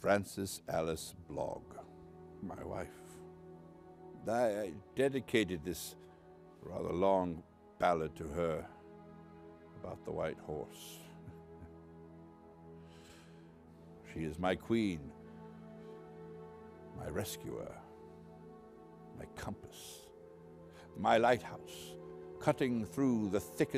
Frances Alice Blogg, my wife. I dedicated this rather long ballad to her about the white horse. She is my queen, my rescuer, my compass, my lighthouse, cutting through the thickest